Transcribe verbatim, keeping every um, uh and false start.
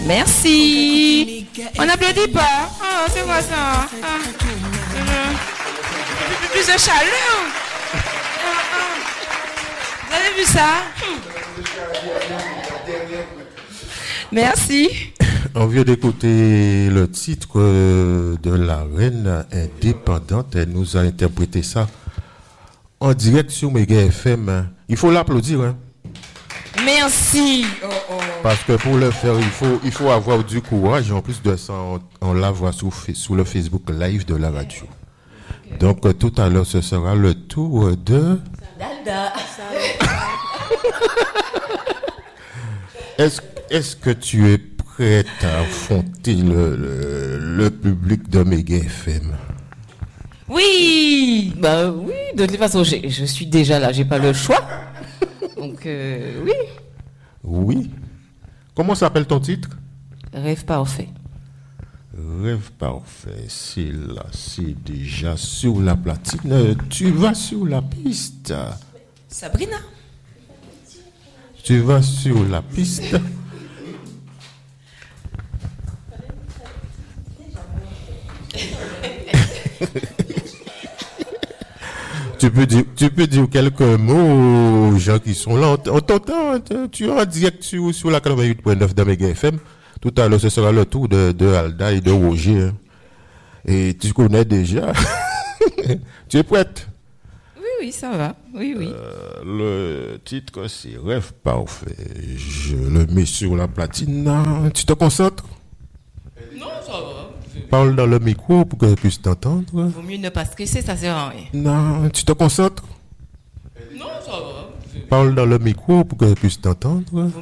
Merci. On n'applaudit pas. Oh, c'est quoi ça? Ah. Plus, plus de chaleur. Ah, ah. Vous avez vu ça? Merci. On vient d'écouter le titre de la reine indépendante. Elle nous a interprété ça en direct sur Méga F M. Il faut l'applaudir, hein? Merci. Oh, oh. Parce que pour le faire, il faut, il faut avoir du courage. En plus de ça, on, on la voit sur, sur le Facebook Live de la radio. Donc, euh, tout à l'heure, ce sera le tour de... Dalda. Est-ce, est-ce que tu es prête à affronter le, le, le public de Méga F M? Oui. Bah oui, de toute façon, j'ai, je suis déjà là, j'ai pas le choix. Donc, euh, oui. Oui. Comment s'appelle ton titre? Rêve parfait. Rêve parfait, c'est là, c'est déjà sur la platine. Tu vas sur la piste. Sabrina. Tu vas sur la piste. Tu peux dire, tu peux dire quelques mots aux gens qui sont là. On t'entend, tu es en direct sur, sur la quatre-vingt-huit point neuf de Méga F M. Tout à l'heure, ce sera le tour de, de Alda et de Roger. Et tu connais déjà. Tu es prête? Oui, oui, ça va. Oui, oui. Euh, le titre, c'est Rêve parfait. Je le mets sur la platine. Tu te concentres? Non, ça va. Parle dans le micro pour que je puisse t'entendre. Vaut mieux ne pas stresser, ça sert à rien. Non, tu te concentres? Non, ça va. Parle dans le micro pour que je puisse t'entendre.